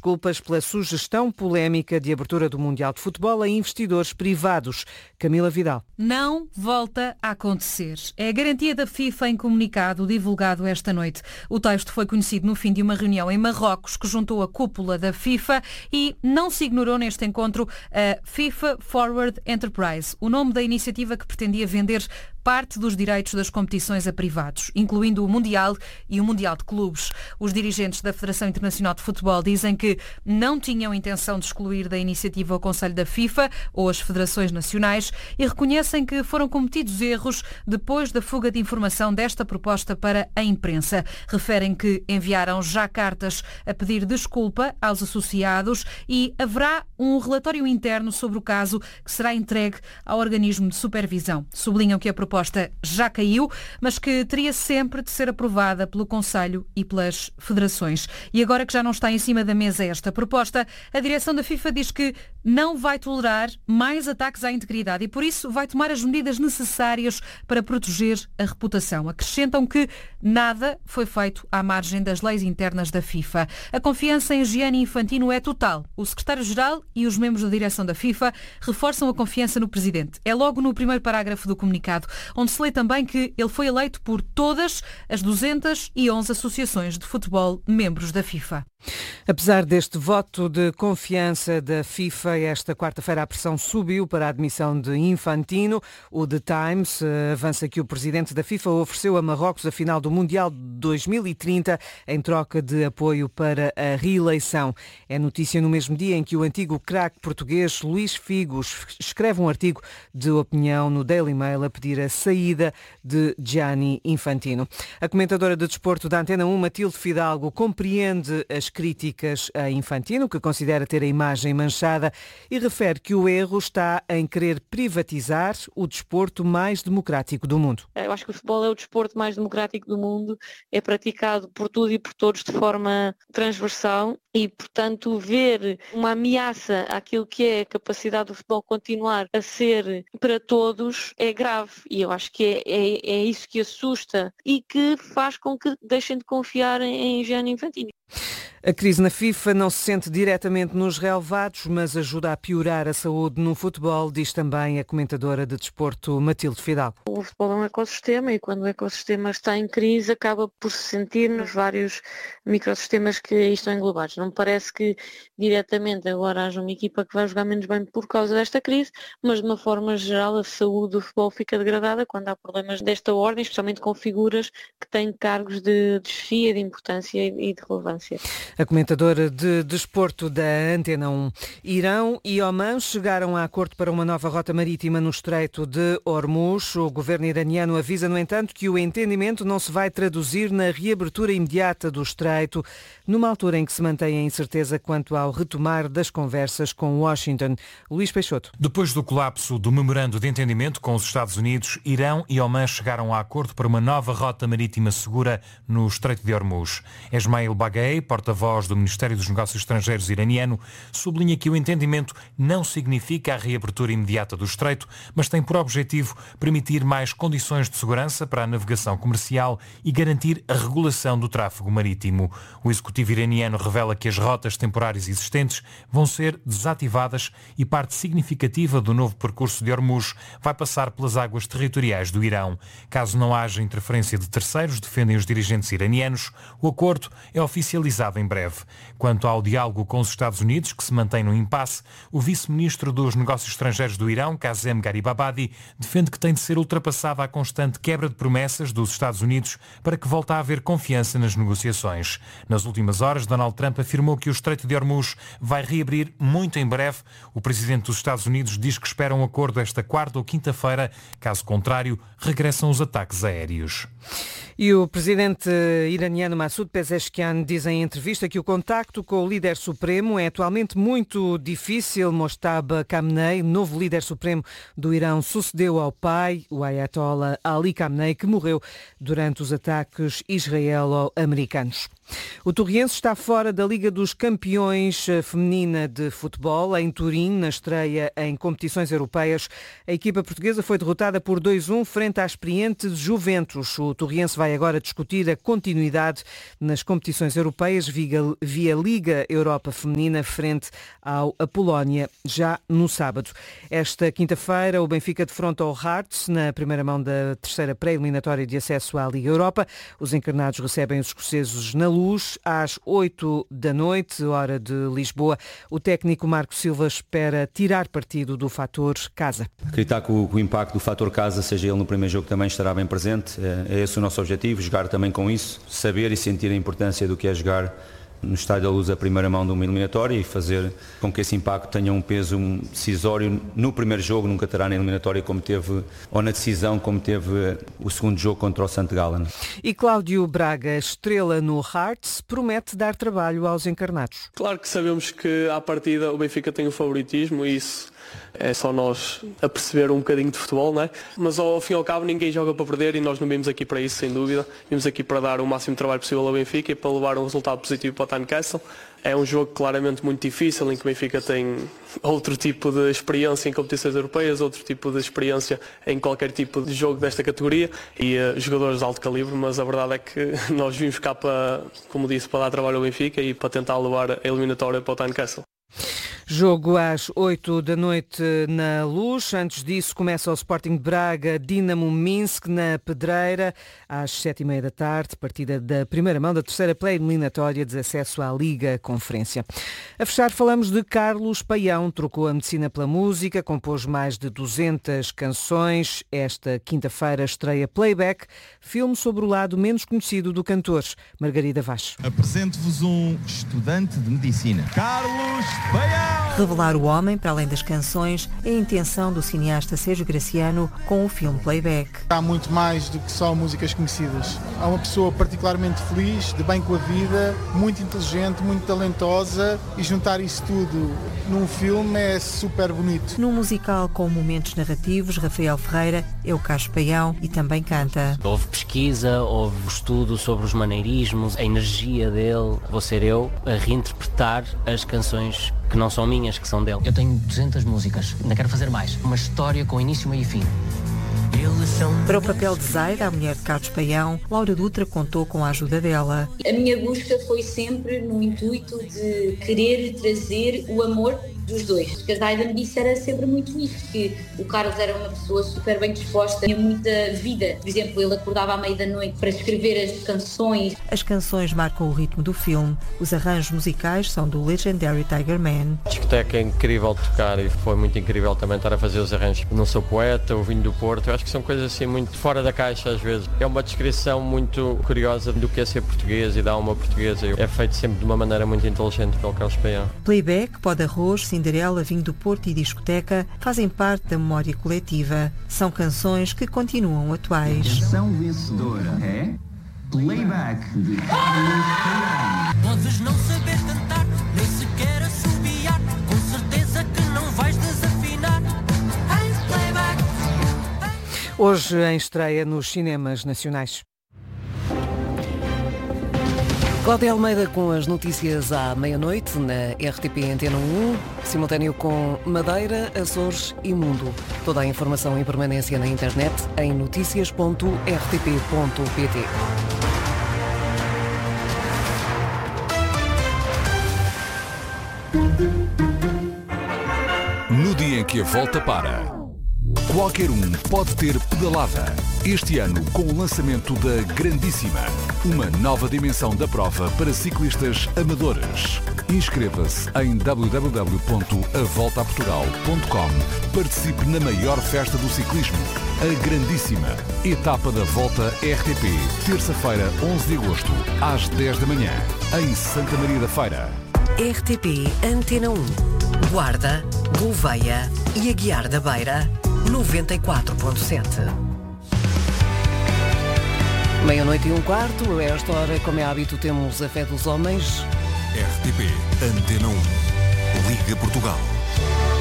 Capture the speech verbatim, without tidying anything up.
desculpas pela sugestão polémica de abertura do Mundial de Futebol a investidores privados. Camila Vidal. Não volta a acontecer. É a garantia da FIFA em comunicado divulgado esta noite. O texto foi conhecido no fim de uma reunião em Marrocos que juntou a cúpula da FIFA e não se ignorou neste encontro a FIFA Forward Enterprise, o nome da iniciativa que pretendia vender parte dos direitos das competições a privados, incluindo o Mundial e o Mundial de Clubes. Os dirigentes da Federação Internacional de Futebol dizem que não tinham intenção de excluir da iniciativa o Conselho da FIFA ou as federações nacionais e reconhecem que foram cometidos erros depois da fuga de informação desta proposta para a imprensa. Referem que enviaram já cartas a pedir desculpa aos associados e haverá um relatório interno sobre o caso que será entregue ao organismo de supervisão. Sublinham que a proposta já caiu, mas que teria sempre de ser aprovada pelo Conselho e pelas federações. E agora que já não está em cima da mesa esta proposta, a direção da FIFA diz que não vai tolerar mais ataques à integridade e por isso vai tomar as medidas necessárias para proteger a reputação. Acrescentam que nada foi feito à margem das leis internas da FIFA. A confiança em Gianni Infantino é total. O secretário-geral e os membros da direção da FIFA reforçam a confiança no presidente. É logo no primeiro parágrafo do comunicado, onde se lê também que ele foi eleito por todas as duzentas e onze associações de futebol membros da FIFA. Apesar deste voto de confiança da FIFA, esta quarta-feira a pressão subiu para a admissão de Infantino. O The Times avança que o presidente da FIFA ofereceu a Marrocos a final do Mundial de dois mil e trinta em troca de apoio para a reeleição. É notícia no mesmo dia em que o antigo craque português Luís Figo escreve um artigo de opinião no Daily Mail a pedir a saída de Gianni Infantino. A comentadora de desporto da Antena um, Matilde Fidalgo, compreende as críticas a Infantino, que considera ter a imagem manchada, e refere que o erro está em querer privatizar o desporto mais democrático do mundo. Eu acho que o futebol é o desporto mais democrático do mundo, é praticado por tudo e por todos de forma transversal e, portanto, ver uma ameaça àquilo que é a capacidade do futebol continuar a ser para todos é grave e eu acho que é, é, é isso que assusta e que faz com que deixem de confiar em, em Gianni Infantino. A crise na FIFA não se sente diretamente nos relevados, mas ajuda a piorar a saúde no futebol, diz também a comentadora de desporto Matilde Fidalgo. O futebol é um ecossistema e quando o ecossistema está em crise acaba por se sentir nos vários microsistemas que aí estão englobados. Não me parece que diretamente agora haja uma equipa que vai jogar menos bem por causa desta crise, mas de uma forma geral a saúde do futebol fica degradada quando há problemas desta ordem, especialmente com figuras que têm cargos de desfia, de importância e de relevância. A comentadora de desporto da Antena um. Irão e Omã chegaram a acordo para uma nova rota marítima no Estreito de Hormuz. O governo iraniano avisa, no entanto, que o entendimento não se vai traduzir na reabertura imediata do Estreito, numa altura em que se mantém a incerteza quanto ao retomar das conversas com Washington. Luís Peixoto. Depois do colapso do memorando de entendimento com os Estados Unidos, Irão e Omã chegaram a acordo para uma nova rota marítima segura no Estreito de Hormuz. Esmail Baghei, porta-voz do Ministério dos Negócios Estrangeiros iraniano, sublinha que o entendimento não significa a reabertura imediata do Estreito, mas tem por objetivo permitir mais condições de segurança para a navegação comercial e garantir a regulação do tráfego marítimo. O executivo iraniano revela que as rotas temporárias existentes vão ser desativadas e parte significativa do novo percurso de Hormuz vai passar pelas águas territoriais do Irão. Caso não haja interferência de terceiros, defendem os dirigentes iranianos, o acordo é oficializado em breve. Quanto ao diálogo com os Estados Unidos, que se mantém no impasse, o vice-ministro dos Negócios Estrangeiros do Irão, Kazem Garibabadi, defende que tem de ser ultrapassada a constante quebra de promessas dos Estados Unidos para que volte a haver confiança nas negociações. Nas últimas horas, Donald Trump afirmou que o Estreito de Hormuz vai reabrir muito em breve. O presidente dos Estados Unidos diz que espera um acordo esta quarta ou quinta-feira. Caso contrário, regressam os ataques aéreos. E o presidente iraniano Massoud Pezeshkian diz em entrevista que o contacto com o líder supremo é atualmente muito difícil. Mojtaba Khamenei, novo líder supremo do Irão, sucedeu ao pai, o Ayatollah Ali Khamenei, que morreu durante os ataques israelo-americanos. O Torriense está fora da Liga dos Campeões feminina de futebol. Em Turim, na estreia em competições europeias, a equipa portuguesa foi derrotada por dois a um frente à experiente Juventus. O Torriense vai agora discutir a continuidade nas competições europeias europeias via, via Liga Europa Feminina frente ao a Polónia, já no sábado. Esta quinta-feira, o Benfica defronta o Hearts na primeira mão da terceira pré-eliminatória de acesso à Liga Europa. Os encarnados recebem os escoceses na Luz às oito da noite, hora de Lisboa. O técnico Marco Silva espera tirar partido do fator casa. Acreditar que o, que o impacto do fator casa, seja ele no primeiro jogo, também estará bem presente. É, é esse o nosso objetivo, jogar também com isso, saber e sentir a importância do que é jogar no Estádio da Luz a primeira mão de uma eliminatória e fazer com que esse impacto tenha um peso decisório no primeiro jogo, nunca terá na eliminatória como teve, ou na decisão como teve o segundo jogo contra o Santo Gallen. E Cláudio Braga, estrela no Hearts, promete dar trabalho aos encarnados. Claro que sabemos que à partida o Benfica tem o favoritismo e isso é só nós a perceber um bocadinho de futebol, não é? Mas ao fim e ao cabo ninguém joga para perder e nós não vimos aqui para isso, sem dúvida. Vimos aqui para dar o máximo de trabalho possível ao Benfica e para levar um resultado positivo para o Tynecastle. É um jogo claramente muito difícil, em que o Benfica tem outro tipo de experiência em competições europeias, outro tipo de experiência em qualquer tipo de jogo desta categoria e uh, jogadores de alto calibre, mas a verdade é que nós vimos cá para, como disse, para dar trabalho ao Benfica e para tentar levar a eliminatória para o Tynecastle. Jogo às oito da noite na Luz. Antes disso começa o Sporting de Braga, Dinamo Minsk na Pedreira, às sete e meia da tarde, partida da primeira mão da terceira pré-eliminatória de acesso à Liga Conferência. A fechar falamos de Carlos Paião, trocou a medicina pela música, compôs mais de duzentas canções. Esta quinta-feira estreia Playback, filme sobre o lado menos conhecido do cantor. Margarida Vaz. Apresento-vos um estudante de medicina, Carlos Paião. Revelar o homem, para além das canções, é a intenção do cineasta Sérgio Graciano com o filme Playback. Há muito mais do que só músicas conhecidas. Há uma pessoa particularmente feliz, de bem com a vida, muito inteligente, muito talentosa, e juntar isso tudo num filme é super bonito. Num musical com momentos narrativos, Rafael Ferreira é o Carlos Paião e também canta. Houve pesquisa, houve estudo sobre os maneirismos, a energia dele. Vou ser eu a reinterpretar as canções que não são minhas, que são dele. Eu tenho duzentas músicas, ainda quero fazer mais. Uma história com início, meio e fim. Para o papel de Zaida, a mulher de Carlos Paião, Laura Dutra contou com a ajuda dela. A minha busca foi sempre no intuito de querer trazer o amor dos dois. Porque a Zaida me disse era sempre muito isso, que o Carlos era uma pessoa super bem disposta, tinha muita vida. Por exemplo, ele acordava à meia da noite para escrever as canções. As canções marcam o ritmo do filme. Os arranjos musicais são do Legendary Tiger Man. A discoteca é incrível de tocar e foi muito incrível também estar a fazer os arranjos. Não sou poeta, o vinho do Porto, eu acho que são coisas assim muito fora da caixa às vezes. É uma descrição muito curiosa do que é ser português e da alma portuguesa. É feito sempre de uma maneira muito inteligente pelo Carlos Paião. Playback, Pó de Arroz, Cinderela, Vinho do Porto e Discoteca fazem parte da memória coletiva. São canções que continuam atuais. A canção vencedora é Playback de Carlos Paião. Podes não saber cantar, nem sequer assobiar, com certeza que não vais desafinar. Em Playback. Hoje em estreia nos cinemas nacionais. Cláudia Almeida com as notícias à meia-noite na R T P Antena um, simultâneo com Madeira, Açores e Mundo. Toda a informação em permanência na internet em notícias ponto r t p ponto p t. No dia em que a volta para, qualquer um pode ter pedalada. Este ano, com o lançamento da Grandíssima, uma nova dimensão da prova para ciclistas amadores. Inscreva-se em w w w ponto a volta a portugal ponto com. Participe na maior festa do ciclismo, a Grandíssima. Etapa da Volta R T P, terça-feira, onze de agosto, às dez da manhã, em Santa Maria da Feira. R T P Antena um. Guarda, Gouveia e Aguiar da Beira, noventa e quatro ponto sete. Meia-noite e um quarto, a esta hora, como é hábito, temos a fé dos homens. R T P Antena um. Liga Portugal.